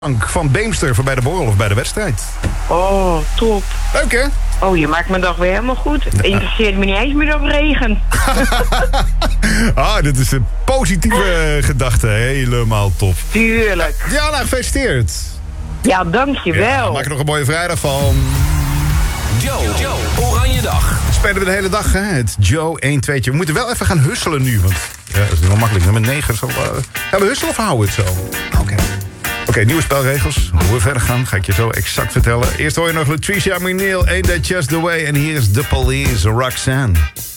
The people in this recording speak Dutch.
van Beemster voor bij de borrel of bij de wedstrijd. Oh, top. Leuk, hè? Oh, je maakt mijn dag weer helemaal goed. Het interesseert me niet eens meer op regen. Dit is een positieve gedachte. Helemaal top. Tuurlijk. Diana, gefeliciteerd. Ja, dankjewel. Ja, maak er nog een mooie vrijdag van. Joe, oranje dag. Spelen we de hele dag, hè? Het Joe 1-2'tje. We moeten wel even gaan husselen nu, want ja, dat is wel makkelijk. Nummer 9 zal... Gaan we husselen of houden we het zo? Oké, nieuwe spelregels. Hoe we verder gaan, ga ik je zo exact vertellen. Eerst hoor je nog Latricia O'Neal, Ain't That Just The Way. En hier is The Police, Roxanne.